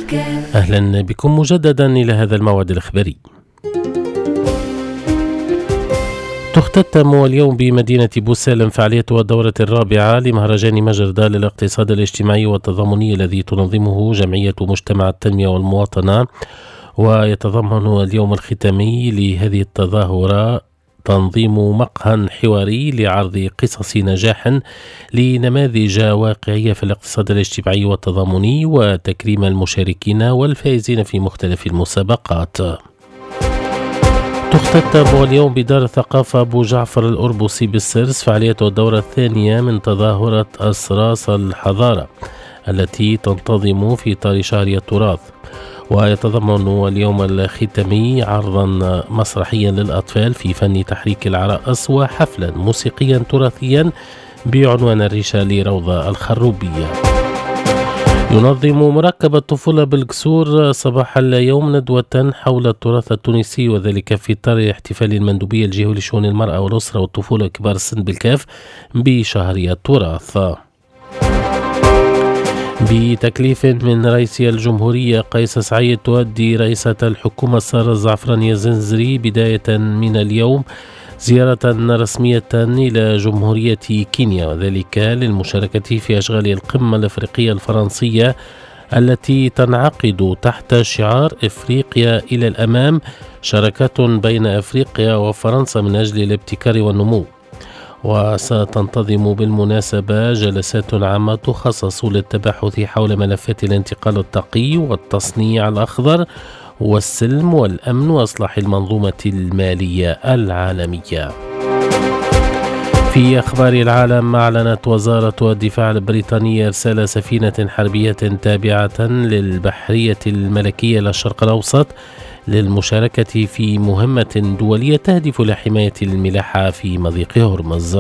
أهلا بكم مجددا إلى هذا الموعد الإخباري. تختتم اليوم بمدينة بوسالم فعالية الدورة الرابعة لمهرجان مجردة للاقتصاد الاجتماعي والتضامني الذي تنظمه جمعية مجتمع التنمية والمواطنة، ويتضمن اليوم الختامي لهذه التظاهرة تنظيم مقهى حواري لعرض قصص نجاح لنماذج واقعية في الاقتصاد الاجتماعي والتضامني وتكريم المشاركين والفائزين في مختلف المسابقات. تختتم اليوم بدار الثقافة أبو جعفر الأربوسي بالسرس فعالية الدورة الثانية من تظاهرة أسراس الحضارة التي تنتظم في إطار شهر التراث، ويتضمن اليوم الختامي عرضا مسرحيا للأطفال في فن تحريك العرائس وحفلا موسيقيا تراثيا بعنوان الريشة لروضة الخروبية. ينظم مركب الطفولة بالقصور صباح اليوم ندوة حول التراث التونسي، وذلك في إطار احتفال المندوبية الجهوي لشؤون المرأة والأسرة والطفولة وكبار السن بالكاف بشهر التراث. بتكليف من رئيس الجمهورية قيس سعيد تؤدي رئيسة الحكومة سارة الزعفراني الزنزري بداية من اليوم زيارة رسمية إلى جمهورية كينيا، وذلك للمشاركة في أشغال القمة الأفريقية الفرنسية التي تنعقد تحت شعار إفريقيا إلى الأمام، شراكة بين أفريقيا وفرنسا من أجل الابتكار والنمو. وستنتظم بالمناسبة جلسات عامة تخصص للتباحث حول ملفات الانتقال التقي والتصنيع الأخضر والسلم والأمن وإصلاح المنظومة المالية العالمية. في أخبار العالم، أعلنت وزارة الدفاع البريطانية إرسال سفينة حربية تابعة للبحرية الملكية للشرق الأوسط للمشاركة في مهمة دولية تهدف لحماية الملاحة في مضيق هرمز.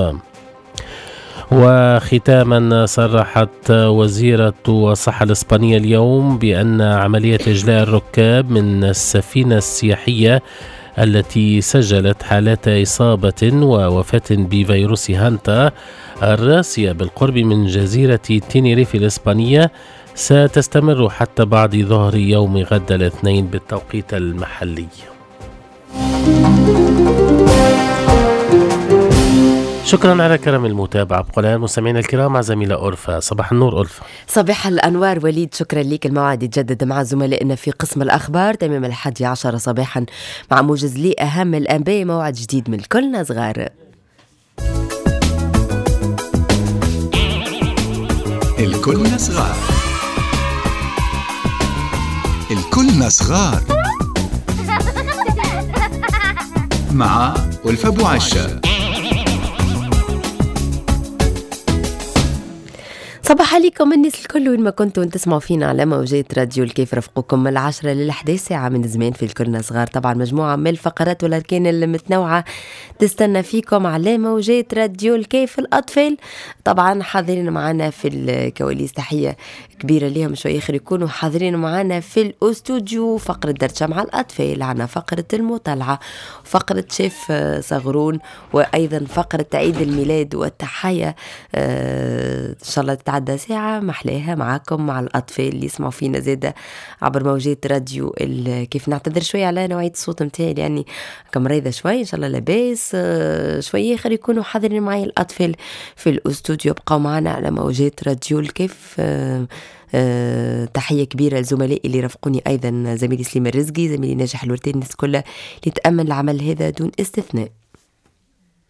وختاما، صرحت وزيرة الصحة الإسبانية اليوم بأن عملية إجلاء الركاب من السفينة السياحية التي سجلت حالات إصابة ووفاة بفيروس هانتا الراسية بالقرب من جزيرة تينيريف الإسبانية ستستمر حتى بعد ظهر يوم غد الاثنين بالتوقيت المحلي. شكرا على كرم المتابعة. بقول مستمعينا الكرام مع زميلة أورفا. صباح النور أورفا. صباح الأنوار وليد، شكرا لك. الموعد يتجدد مع زملائنا في قسم الأخبار تمام 11 صباحا مع موجز لي أهم الأنباء، موعد جديد من كلنا صغار. الكلنا صغار، الكلنا صغار مع ألفا أبو عشة. صباح عليكم الناس الكل وين ما كنتوا تسمعوا فينا على موجات راديو الكيف. رفقكم من 10 ل11 ساعة من زمان في الكلنا صغار. طبعا مجموعة من الفقرات والأركان المتنوعة تستنى فيكم على موجات راديو الكيف. الأطفال طبعا حاضرين معنا في الكواليس، تحية كبيرة ليهم. شوي آخر يكونوا حاضرين معنا في الأستوديو. فقرة درشة مع الأطفال، عنا فقرة المطالعة، فقرة شيف صغرون، وأيضا فقرة عيد الميلاد والتحية. إن شاء الله تتعدى ساعة محلاها معاكم مع الأطفال اللي يسمعوا فينا زادة عبر موجات راديو كيف. نعتذر شوي على نوعية الصوت متاعي يعني كمريضة شوي، إن شاء الله لاباس. شوي آخر يكونوا حاضرين معي الأطفال في الأستوديو. بقوا معنا على موجات راديو الكيف. تحية كبيرة لزملائي اللي رافقوني، أيضا زميلي سليم الرزقي، زميلي ناجح الورتين، الناس كلها اللي تأمن العمل هذا دون استثناء.